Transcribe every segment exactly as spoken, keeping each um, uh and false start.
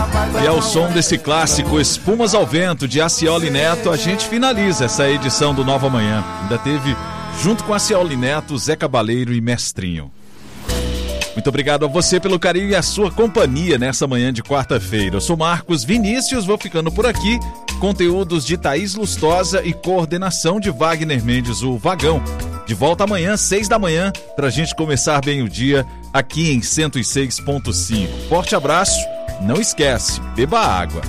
E ao som desse clássico Espumas ao Vento, de Acioli Neto, a gente finaliza essa edição do Nova Manhã. Ainda teve, junto com Acioli Neto, Zé Cabaleiro e Mestrinho. Muito obrigado a você pelo carinho e a sua companhia nessa manhã de quarta-feira. Eu sou Marcos Vinícius, vou ficando por aqui. Conteúdos de Thaís Lustosa e coordenação de Wagner Mendes, o Vagão. De volta amanhã, seis da manhã, pra gente começar bem o dia aqui em cento e seis ponto cinco. Forte abraço, não esquece, beba água.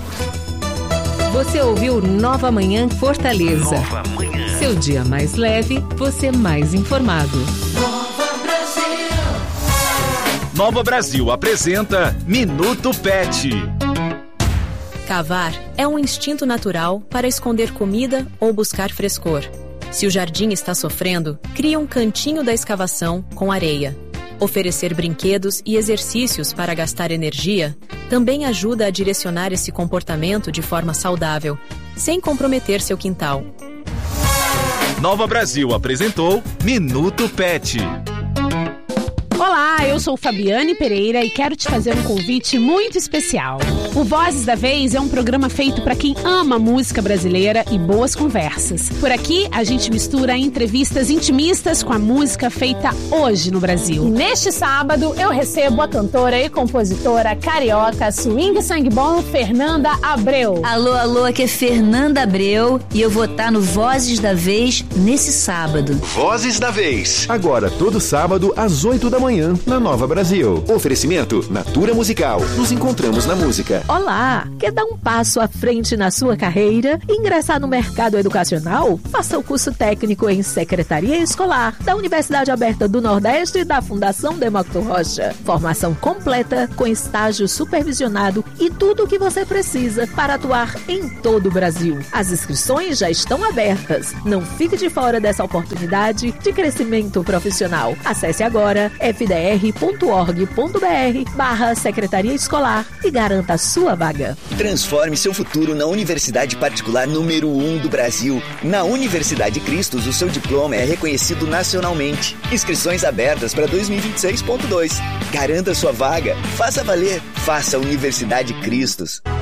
Você ouviu Nova Manhã Fortaleza. Nova Manhã. Seu dia mais leve, você mais informado. Nova Brasil. Nova Brasil apresenta Minuto Pet. Cavar é um instinto natural para esconder comida ou buscar frescor. Se o jardim está sofrendo, crie um cantinho da escavação com areia. Oferecer brinquedos e exercícios para gastar energia também ajuda a direcionar esse comportamento de forma saudável, sem comprometer seu quintal. Nova Brasil apresentou Minuto Pet. Olá, eu sou Fabiane Pereira e quero te fazer um convite muito especial. O Vozes da Vez é um programa feito para quem ama música brasileira e boas conversas. Por aqui, a gente mistura entrevistas intimistas com a música feita hoje no Brasil. E neste sábado, eu recebo a cantora e compositora carioca swing sangue bom, Fernanda Abreu. Alô, alô, aqui é Fernanda Abreu e eu vou estar no Vozes da Vez nesse sábado. Vozes da Vez. Agora, todo sábado, às oito da manhã. Na Nova Brasil. Oferecimento Natura Musical. Nos encontramos na música. Olá! Quer dar um passo à frente na sua carreira e ingressar no mercado educacional? Faça o curso técnico em Secretaria Escolar da Universidade Aberta do Nordeste e da Fundação Demócrito Rocha. Formação completa com estágio supervisionado e tudo o que você precisa para atuar em todo o Brasil. As inscrições já estão abertas. Não fique de fora dessa oportunidade de crescimento profissional. Acesse agora f d r ponto org ponto b r barra Secretaria Escolar e garanta a sua vaga. Transforme seu futuro na universidade particular número um do Brasil. Na Universidade Cristos, o seu diploma é reconhecido nacionalmente. Inscrições abertas para dois mil e vinte e seis ponto dois. Garanta sua vaga. Faça valer. Faça Universidade Cristos.